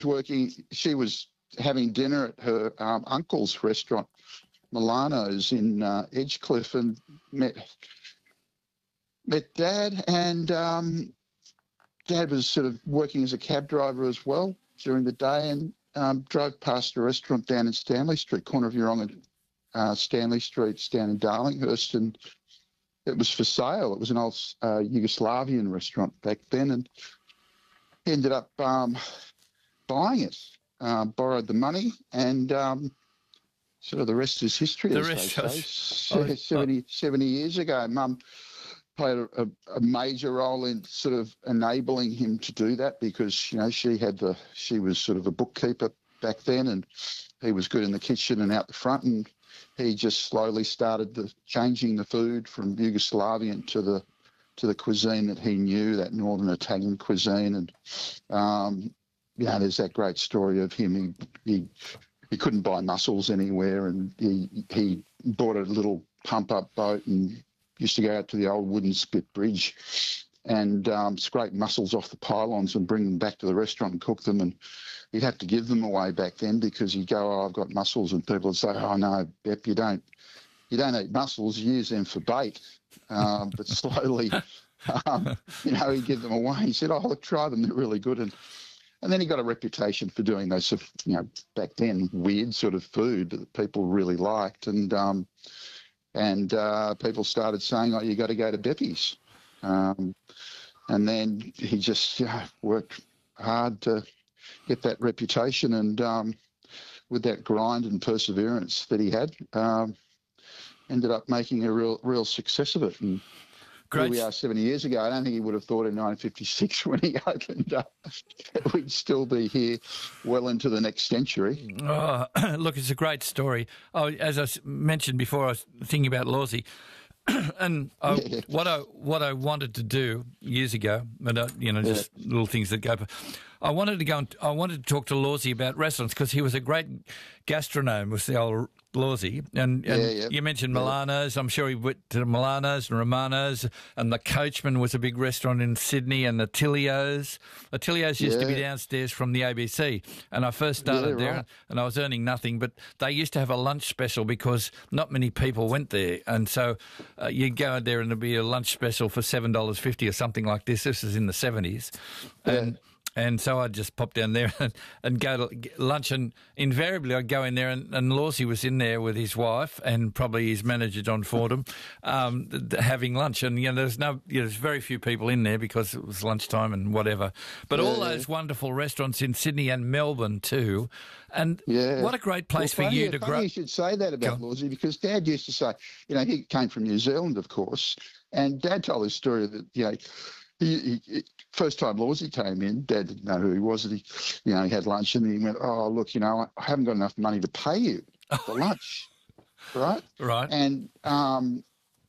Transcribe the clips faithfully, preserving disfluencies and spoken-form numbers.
working. She was having dinner at her um, uncle's restaurant, Milano's in uh, Edgecliff, and met met Dad. And um, Dad was sort of working as a cab driver as well during the day, and um, drove past a restaurant down in Stanley Street, corner of Yeronga, uh, Stanley Street, down in Darlinghurst, and it was for sale. It was an old uh, Yugoslavian restaurant back then, and he ended up um, buying it, uh, borrowed the money, and um, sort of the rest is history, The as rest they was- say. oh, seventy, seventy years ago, Mum played a, a, a major role in sort of enabling him to do that, because, you know, she had the, she was sort of a bookkeeper back then, and he was good in the kitchen and out the front, and he just slowly started the, changing the food from Yugoslavian to the to the cuisine that he knew, that northern Italian cuisine. And um, you know, there's that great story of him. He he, he couldn't buy mussels anywhere, and he he bought a little pump up boat and used to go out to the old wooden spit bridge and um, scrape mussels off the pylons and bring them back to the restaurant and cook them. And he'd have to give them away back then, because he'd go, "Oh, I've got mussels," and people would say, "Oh no, Bep, you don't, you don't eat mussels. You use them for bait." Um, but slowly, um, you know, he'd give them away. He said, "Oh, look, try them. They're really good." And and then he got a reputation for doing those sort of, you know, back then, weird sort of food that people really liked. And um, and uh, people started saying, "Oh, you got to go to Beppy's." Um, and then he just, you know, worked hard to get that reputation, and um, with that grind and perseverance that he had, um, ended up making a real real success of it. And Great. here we are seventy years ago. I don't think he would have thought in nineteen fifty-six when he opened up that we'd still be here well into the next century. Oh, look, it's a great story. Oh, as I s- mentioned before, I was thinking about Lawsy. and I, Yeah. what I what I wanted to do years ago, but uh, you know, just little things that go. I wanted to go. And, I wanted to talk to Lawsy about restaurants, because he was a great gastronome, was the old Lawsy. And, and Yeah, yeah. you mentioned Yeah. Milano's. I'm sure he went to Milano's and Romano's, and the Coachman was a big restaurant in Sydney, and the Tilio's. The Tilio's used to be Yeah. downstairs from the A B C, and I first started Yeah, there, right. and I was earning nothing, but they used to have a lunch special because not many people went there, and so uh, you'd go in there and there'd be a lunch special for seven dollars fifty or something like this. This is in the seventies, and and so I'd just pop down there and, and go to get lunch, and invariably I'd go in there, and, and Lawsy was in there with his wife and probably his manager John Fordham, um, th- th- having lunch, and you know there's no, you know, there's very few people in there because it was lunchtime and whatever, but all Yeah. those wonderful restaurants in Sydney and Melbourne too, and Yeah. what a great place Well, for funny, you to funny grow. you should say that about Go Lawsy, because Dad used to say, you know, he came from New Zealand, of course, and Dad told his story that, you know, he, he, he- first time Lawsy came in, Dad didn't know who he was, and he, you know, he had lunch, and he went, "Oh, look, you know, I haven't got enough money to pay you for lunch," right? Right. And um,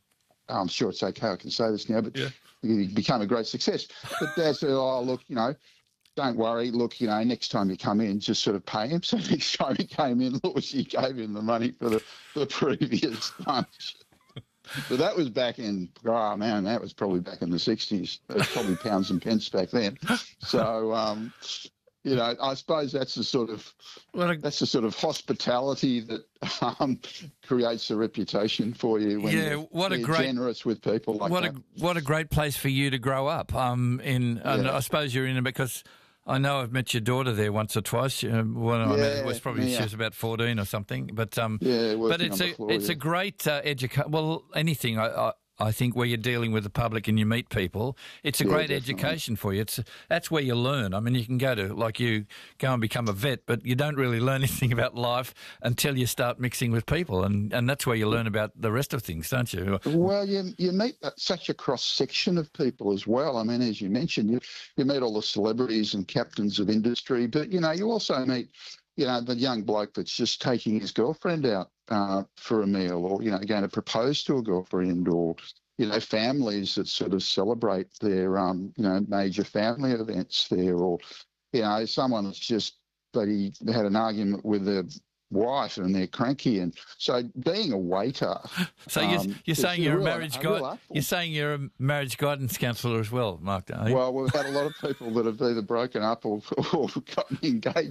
I'm sure it's okay, I can say this now, but Yeah. he became a great success. But Dad said, "Oh, look, you know, don't worry. Look, you know, next time you come in, just sort of pay him." So next time he came in, Lawsy gave him the money for the, the previous lunch. But that was back in, oh man, that was probably back in the sixties. It was probably pounds and pence back then. So, um, you know, I suppose that's the sort of What a, that's the sort of hospitality that um, creates a reputation for you when Yeah, you're, what a you're great- generous with people like what that. a what a great place for you to grow up. Um, in and Yeah. I suppose you're in it because I know I've met your daughter there once or twice. Uh, when I met her, it was Yeah, probably she yeah. was about fourteen or something. But um, Yeah, but working it's on a the floor, it's yeah. a great uh, education. Well, anything I, I I think where you're dealing with the public and you meet people, it's a Yeah, great definitely. education for you. It's that's where you learn. I mean, you can go to like you go and become a vet, but you don't really learn anything about life until you start mixing with people, and and that's where you learn about the rest of things, don't you? Well, you you meet such a cross section of people as well. I mean, as you mentioned, you you meet all the celebrities and captains of industry, but you know, you also meet, you know, the young bloke that's just taking his girlfriend out uh, for a meal, or you know, going to propose to a girlfriend, or you know, families that sort of celebrate their um, you know, major family events there, or you know, someone that's just, but he had an argument with a wife and they're cranky, and so being a waiter. So you're, um, you're is saying you're a real- marriage a real guide. art form. You're saying you're a marriage guidance counsellor as well, Mark. Are you? Well, we've had a lot of people that have either broken up or, or gotten engaged